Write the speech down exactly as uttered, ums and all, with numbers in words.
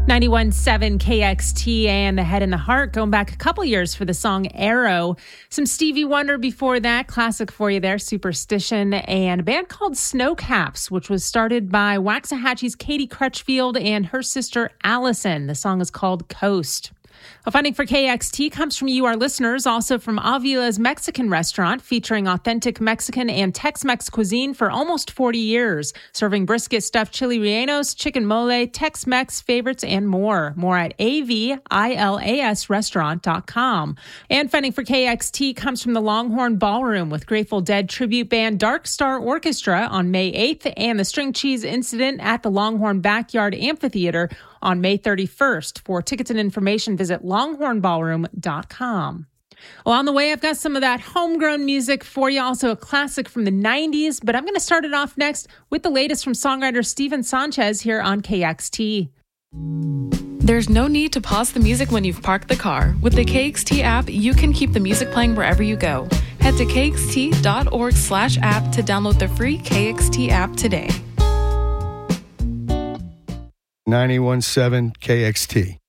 ninety-one point seven K X T and The Head and the Heart, going back a couple years for the song Arrow. Some Stevie Wonder before that, classic for you there, Superstition, and a band called Snowcaps, which was started by Waxahachie's Katie Crutchfield and her sister Allison. The song is called Coast. Well, funding for K X T comes from you, our listeners, also from Avila's Mexican Restaurant, featuring authentic Mexican and Tex-Mex cuisine for almost forty years, serving brisket, stuffed chili rellenos, chicken mole, Tex-Mex favorites, and more. More at A V I L A S restaurant dot com. And funding for K X T comes from the Longhorn Ballroom with Grateful Dead tribute band Dark Star Orchestra on May eighth and the String Cheese Incident at the Longhorn Backyard Amphitheater on May thirty-first. For tickets and information, visit longhorn ballroom dot com. Well, on the way, I've got some of that homegrown music for you, also a classic from the nineties, but I'm going to start it off next with the latest from songwriter Steven Sanchez here on K X T. There's no need to pause the music when you've parked the car. With the K X T app, you can keep the music playing wherever you go. Head to k x t dot org slash app to download the free K X T app today. ninety-one point seven K X T.